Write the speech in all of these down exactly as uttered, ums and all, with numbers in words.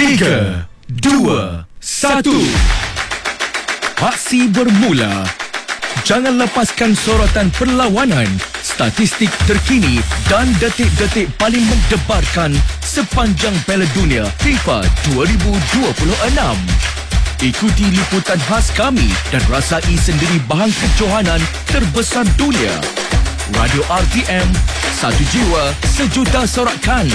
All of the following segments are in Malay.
tiga, dua, satu. Aksi bermula. Jangan lepaskan sorotan perlawanan, statistik terkini dan detik-detik paling mendebarkan sepanjang Piala Dunia FIFA dua ribu dua puluh enam. Ikuti liputan khas kami dan rasai sendiri bahan kejohanan terbesar dunia. Radio R T M, satu jiwa, sejuta sorakan.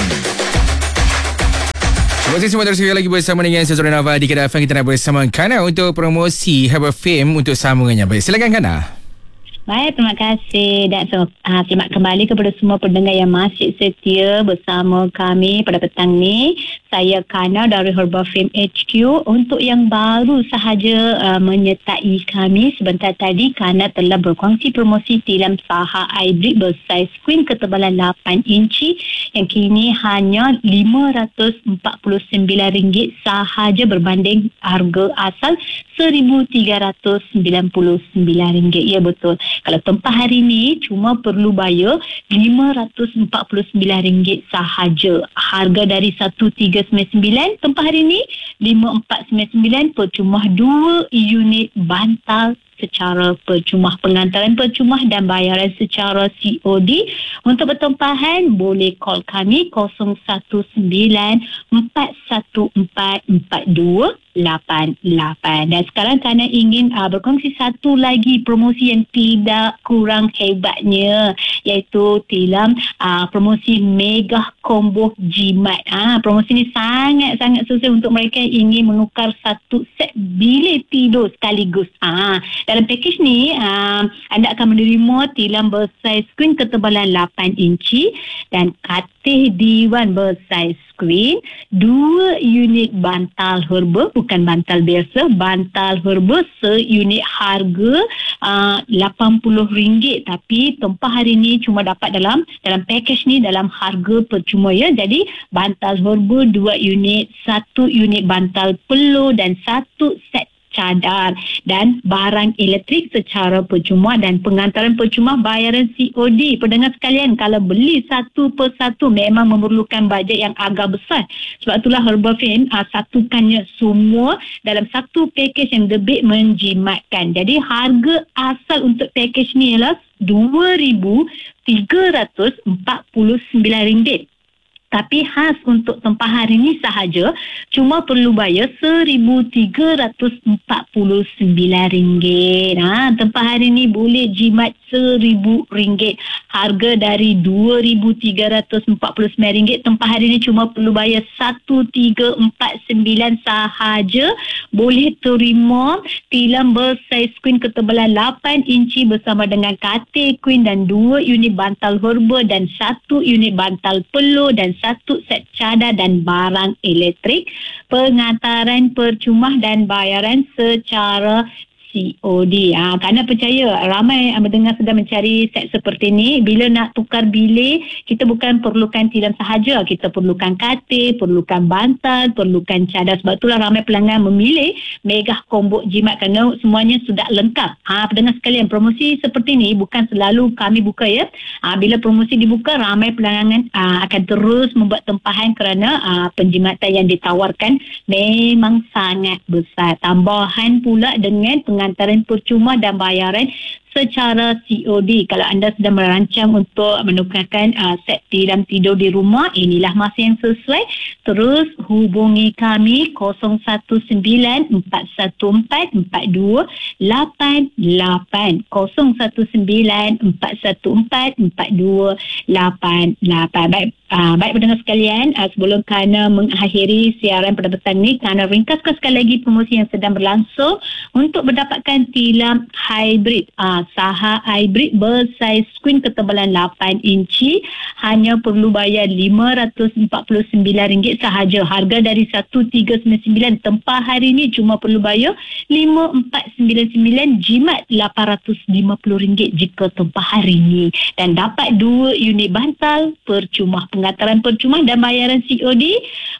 Terima kasih semua terus lagi bersama dengan saya Zoran Nava di Kedah F M. Kita nak bersama Kana untuk promosi Herbal Fame untuk sambungannya. Baik, silakan Kana. Baik, terima kasih dan so, uh, selamat kembali kepada semua pendengar yang masih setia bersama kami pada petang ni. Saya Kana dari Herbal Fame H Q. Untuk yang baru sahaja uh, menyertai kami sebentar tadi, Kana telah berkongsi promosi tilam saha hybrid bersaiz queen ketebalan lapan inci yang kini hanya lima ratus empat puluh sembilan ringgit sahaja berbanding harga asal seribu tiga ratus sembilan puluh sembilan ringgit. Ya, betul. Kalau tempah hari ni cuma perlu bayar lima ratus empat puluh sembilan ringgit sahaja. Harga dari seratus tiga puluh sembilan tempah hari ni lima empat sembilan sembilan percuma dua unit bantal secara percuma, pengantaran percuma dan bayaran secara C O D. Untuk bertempahan boleh call kami kosong satu sembilan empat satu empat empat dua lapan lapan. Dan sekarang Kana ingin uh, berkongsi satu lagi promosi yang tidak kurang hebatnya, iaitu tilam uh, promosi mega combo jimat. Uh, promosi ni sangat-sangat sukses untuk mereka yang ingin menukar satu set bilik tidur sekaligus. Uh, dalam pakej ni uh, anda akan menerima tilam bersaiz queen ketebalan lapan inci dan katil diwan bersaiz queen, dua unit bantal herba, bukan bantal biasa, bantal herba seunit harga uh, lapan puluh ringgit, tapi tempah hari ni cuma dapat dalam dalam pakej ni dalam harga percuma, ya. Jadi bantal herba dua unit, satu unit bantal peluh dan satu set cadar dan barang elektrik secara percuma dan pengantaran percuma bayaran C O D. Pendengar sekalian, kalau beli satu persatu memang memerlukan bajet yang agak besar. Sebab itulah Herbal Fame uh, satukannya semua dalam satu pakej yang lebih menjimatkan. Jadi harga asal untuk pakej ni ialah dua ribu tiga ratus empat puluh sembilan ringgit. Tapi khas untuk tempah hari ni sahaja cuma perlu bayar seribu tiga ratus empat puluh sembilan ringgit. Ha, tempah hari ni boleh jimat seribu ringgit. Harga dari dua ribu tiga ratus empat puluh sembilan ringgit, tempah hari ni cuma perlu bayar seribu tiga ratus empat puluh sembilan sahaja. Boleh terima tilam bersaiz queen ketebalan lapan inci bersama dengan katil queen dan dua unit bantal herba dan satu unit bantal peluh dan satu set cadar dan barang elektrik, pengantaran percuma dan bayaran secara C O D. Ha, kerana percaya ramai mendengar sedang mencari set seperti ni. Bila nak tukar bilik, kita bukan perlukan tilam sahaja, kita perlukan katil, perlukan bantal, perlukan cadar. Sebab itulah ramai pelanggan memilih mega combo jimat kerana semuanya sudah lengkap. Ha, pendengar sekalian, promosi seperti ni bukan selalu kami buka, ya. Ha, bila promosi dibuka, ramai pelanggan ha, akan terus membuat tempahan kerana ha, penjimatan yang ditawarkan memang sangat besar. Tambahan pula dengan pengantaran percuma dan bayaran secara C O D. Kalau anda sedang merancang untuk menukarkan uh, set tilam tidur di rumah, inilah masa yang sesuai. Terus hubungi kami kosong satu sembilan empat satu empat empat dua lapan lapan, kosong satu sembilan empat satu empat empat dua lapan lapan. Baik, uh, baik pendengar sekalian, uh, sebelum Kana mengakhiri siaran pada petang ni, Kana ringkaskan sekali lagi promosi yang sedang berlangsung untuk mendapatkan tilam hybrid. Uh, saha hybrid bersaiz queen ketebalan lapan inci hanya perlu bayar lima ratus empat puluh sembilan ringgit sahaja. Harga dari seratus tiga puluh sembilan tempah hari ni cuma perlu bayar lima empat sembilan sembilan, jimat lapan ratus lima puluh ringgit jika tempah hari ni, dan dapat dua unit bantal percuma, pengantaran percuma dan bayaran C O D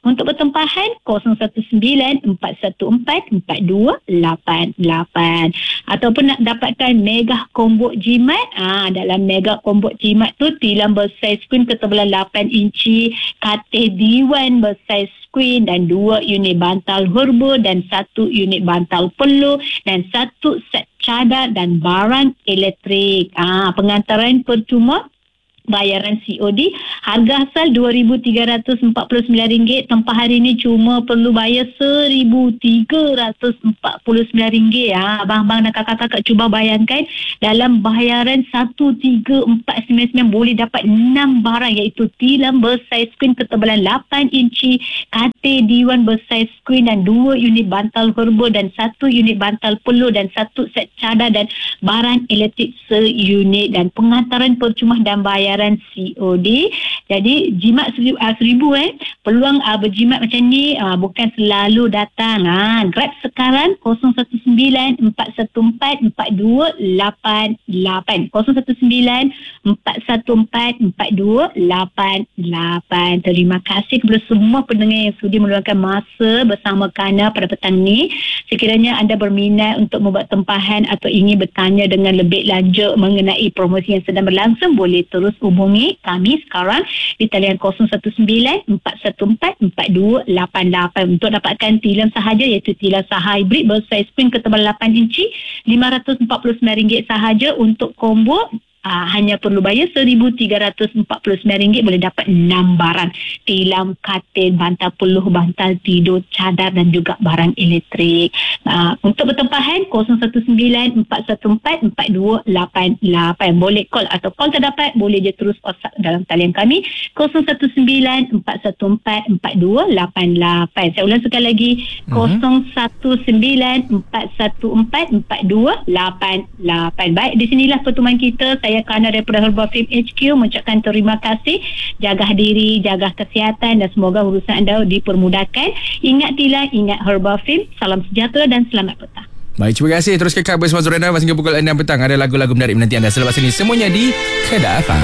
Untuk bertempahan kosong satu sembilan empat satu empat empat dua lapan lapan. Ataupun nak dapatkan mega combo jimat, ah dalam mega combo jimat tu tilam bersaiz queen ketebalan lapan inci, katil diwan bersaiz queen dan dua unit bantal herba dan satu unit bantal peluh dan satu set cadar dan barang elektrik. Ah pengantaran percuma, bayaran C O D, harga asal dua ribu tiga ratus empat puluh sembilan ringgit, tempah hari ini cuma perlu bayar seribu tiga ratus empat puluh sembilan ringgit. Ha, abang-abang dan kakak-kakak cuba bayangkan, dalam bayaran seribu tiga ratus empat puluh sembilan ringgit boleh dapat enam barang, iaitu tilam bersaiz queen ketebalan lapan inci, katil diwan bersaiz queen dan dua unit bantal herba dan satu unit bantal peluh dan satu set cadar dan barang elektrik seunit, dan pengantaran percuma dan bayar C O D. Jadi jimat seribu, uh, seribu eh peluang uh, berjimat macam ni uh, bukan selalu datang. Ha, grab sekarang kosong satu sembilan empat satu empat empat dua lapan lapan, kosong satu sembilan empat satu empat empat dua lapan lapan. Terima kasih kepada semua pendengar yang sudi meluangkan masa bersama Kana pada petang ni. Sekiranya anda berminat untuk membuat tempahan atau ingin bertanya dengan lebih lanjut mengenai promosi yang sedang berlangsung, boleh terus hubungi kami sekarang di talian kosong satu sembilan empat satu empat empat dua lapan lapan untuk dapatkan tilam sahaja, iaitu tilam sah hybrid bersaiz queen ketebalan lapan inci, lima ratus empat puluh sembilan ringgit sahaja. Untuk combo Aa, hanya perlu bayar seribu tiga ratus empat puluh sembilan ringgit, boleh dapat enam barang, tilam, katil, bantal peluh, bantal tidur, cadar dan juga barang elektrik. Aa, untuk bertempahan kosong satu sembilan empat satu empat empat dua lapan lapan, boleh call atau call terdapat boleh je terus WhatsApp dalam talian kami kosong satu sembilan empat satu empat empat dua lapan lapan. Saya ulang sekali lagi, kosong satu sembilan empat satu empat empat dua lapan lapan. Baik, di sinilah pertemuan kita. Saya Saya Kana daripada Herbal Film H Q mengucapkan terima kasih. Jaga diri, jaga kesihatan dan semoga urusan anda dipermudahkan. Ingat tilam, ingat Herbal Film. Salam sejahtera dan selamat petang. Baik, terima kasih. Terus kekal bersama Zurana hingga pukul enam petang. Ada lagu-lagu menarik menanti anda selepas ini. Semuanya di Kedah F M.